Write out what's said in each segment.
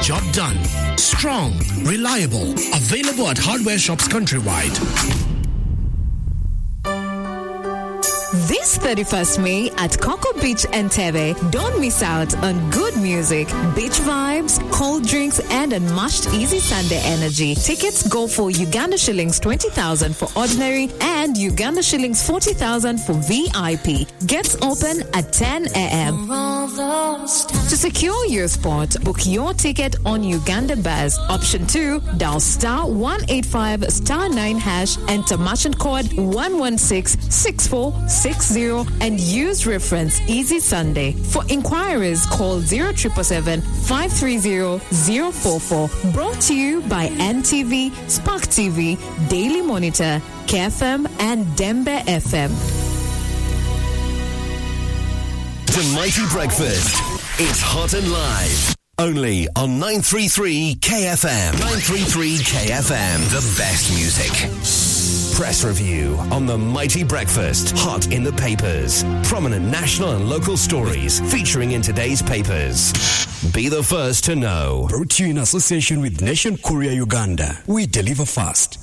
job done. Strong, reliable, available at hardware shops countrywide. This 31st May at Coco Beach Entebbe, don't miss out on good music, beach vibes, cold drinks, and unmatched Easy Sunday energy. Tickets go for Uganda shillings 20,000 for ordinary and Uganda shillings 40,000 for VIP. Gets open at 10 a.m. To secure your spot, book your ticket on Uganda Buzz. Option 2, dial star 185 star 9 hash, enter merchant code 1166460 and use reference Easy Sunday. For inquiries, call 0777 530 044. Brought to you by NTV, Spark TV, Daily Monitor, KFM, and Dembe FM. The Mighty Breakfast. It's hot and live. Only on 933 KFM. 933 KFM. The best music. Press review on The Mighty Breakfast. Hot in the papers. Prominent national and local stories featuring in today's papers. Be the first to know. Brought to you in association with Nation Courier Uganda. We deliver fast.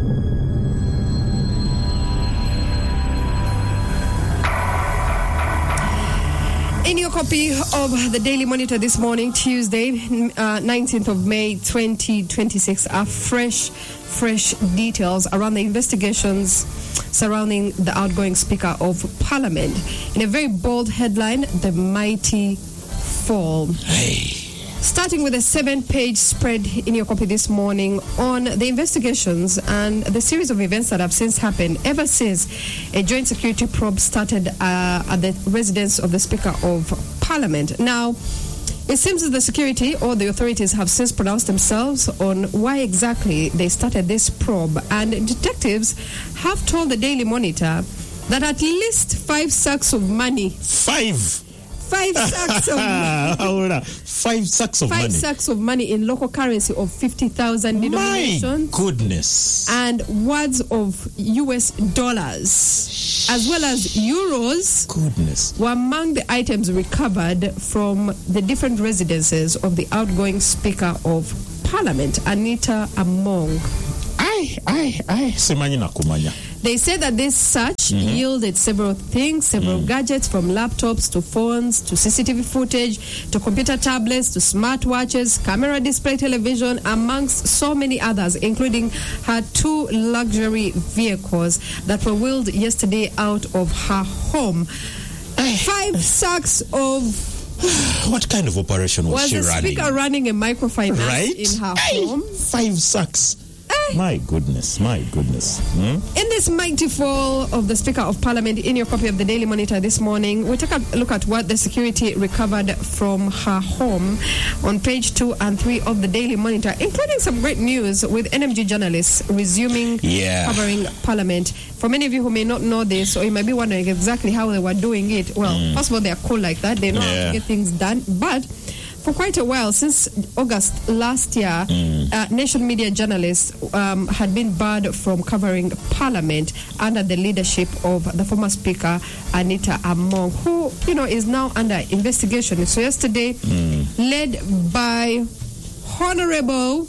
In your copy of the Daily Monitor this morning, Tuesday, 19th of May, 2026, are fresh details around the investigations surrounding the outgoing Speaker of Parliament. In a very bold headline, the mighty fall. Hey. Starting with a 7-page spread in your copy this morning on the investigations and the series of events that have since happened ever since a joint security probe started at the residence of the Speaker of Parliament. Now, it seems that the security or the authorities have since pronounced themselves on why exactly they started this probe, and detectives have told the Daily Monitor that at least 5 sacks of money. 5 sacks of money. 5 sacks of 5 money. sacks of money in local currency of 50,000 denomination. My goodness. And words of US dollars, as well as euros, Goodness. were among the items recovered from the different residences of the outgoing Speaker of Parliament, Anita Among. Simanyi nakumanya. They said that this search yielded several things, several gadgets, from laptops to phones to CCTV footage to computer tablets to smartwatches, camera display television, amongst so many others, including her 2 luxury vehicles that were wheeled yesterday out of her home. 5 sacks of... What kind of operation was she the running? Speaker running a microfinance Right? in her home? 5 sacks. My goodness. In this mighty fall of the Speaker of Parliament, in your copy of the Daily Monitor this morning, we take a look at what the security recovered from her home on page 2 and 3 of the Daily Monitor, including some great news with NMG journalists resuming covering Parliament. For many of you who may not know this, or you might be wondering exactly how they were doing it, well, first of all, they are cool like that. They know how to get things done, but for quite a while, since August last year, nation media journalists had been barred from covering Parliament under the leadership of the former Speaker, Anita Among, who, is now under investigation. So yesterday, led by Honorable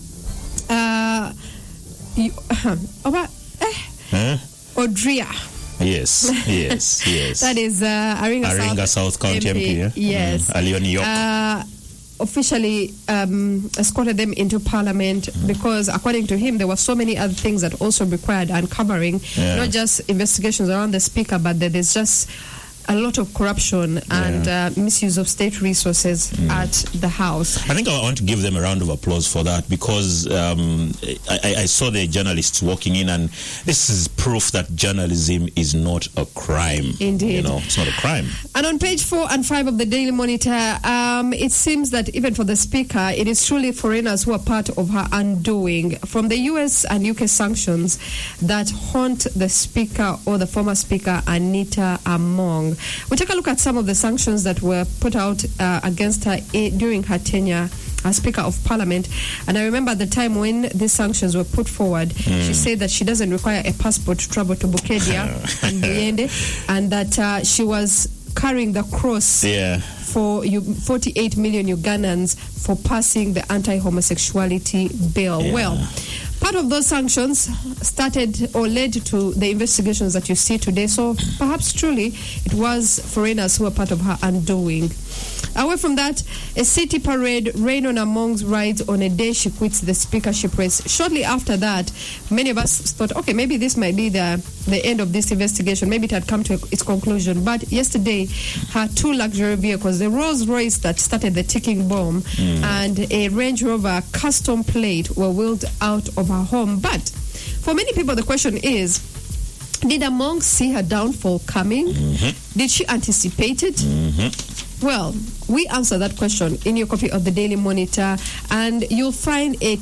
Odria. Yes. That is Aringa South County MP. Yes. Alioni York. Officially escorted them into Parliament because, according to him, there were so many other things that also required uncovering, not just investigations around the Speaker, but there's just a lot of corruption and misuse of state resources at the House. I think I want to give them a round of applause for that, because I saw the journalists walking in, and this is proof that journalism is not a crime. Indeed. It's not a crime. And on page 4 and 5 of the Daily Monitor, it seems that even for the Speaker, it is truly foreigners who are part of her undoing. From the US and UK sanctions that haunt the Speaker or the former Speaker, Anita Among. We take a look at some of the sanctions that were put out against her during her tenure as Speaker of Parliament. And I remember at the time when these sanctions were put forward, she said that she doesn't require a passport to travel to Bukedia and Buyende, and that she was carrying the cross for 48 million Ugandans for passing the anti-homosexuality bill. Yeah. Well, part of those sanctions started or led to the investigations that you see today. So perhaps truly it was foreigners who were part of her undoing. Away from that, a city parade rained on Among's rides on a day she quits the speakership race. Shortly after that, many of us thought, okay, maybe this might be the end of this investigation. Maybe it had come to its conclusion. But yesterday, her two luxury vehicles, the Rolls Royce that started the ticking bomb and a Range Rover custom plate, were wheeled out of her home. But for many people, the question is, did Among see her downfall coming? Did she anticipate it? Well, we answer that question in your copy of the Daily Monitor, and you'll find a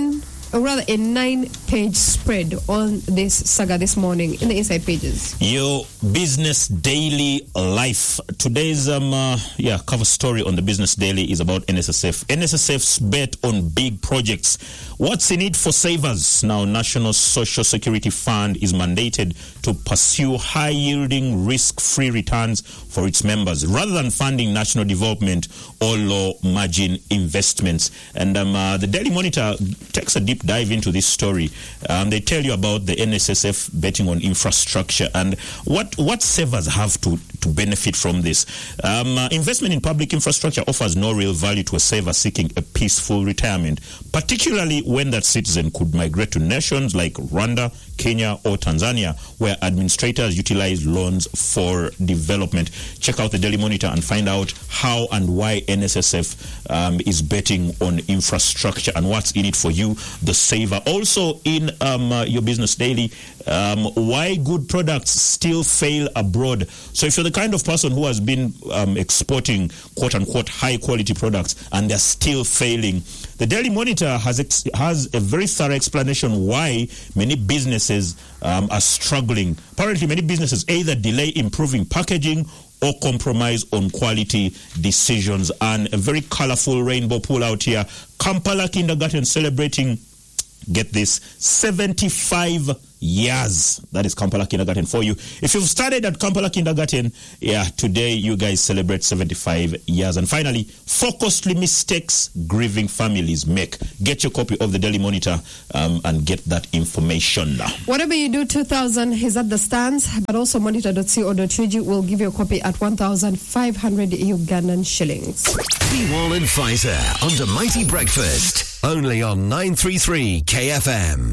9-page spread on this saga this morning in the inside pages. Your Business Daily Life. Today's cover story on the Business Daily is about NSSF. NSSF's bet on big projects. What's in it for savers? Now, National Social Security Fund is mandated to pursue high-yielding, risk-free returns for its members, rather than funding national development or low-margin investments. And the Daily Monitor takes a deep dive into this story. They tell you about the NSSF betting on infrastructure and what savers have to benefit from this. Investment in public infrastructure offers no real value to a saver seeking a peaceful retirement, particularly when that citizen could migrate to nations like Rwanda, Kenya, or Tanzania, where administrators utilize loans for development. Check out the Daily Monitor and find out how and why NSSF is betting on infrastructure and what's in it for you, the saver. Also in your Business Daily, why good products still fail abroad. So if you're the kind of person who has been exporting quote-unquote high-quality products and they're still failing, the Daily Monitor has a very thorough explanation why many businesses are struggling. Apparently, many businesses either delay improving packaging or compromise on quality decisions. And a very colorful rainbow pull out here. Kampala Kindergarten celebrating, get this, 75 years. That is Kampala Kindergarten for you. If you've studied at Kampala Kindergarten, today you guys celebrate 75 years. And finally, 4 costly mistakes grieving families make. Get your copy of the Daily Monitor and get that information. Whatever you do, 2,000 is at the stands, but also monitor.co.ug will give you a copy at 1,500 Ugandan shillings. B-Wall and Pfizer under Mighty Breakfast. Only on 933 KFM.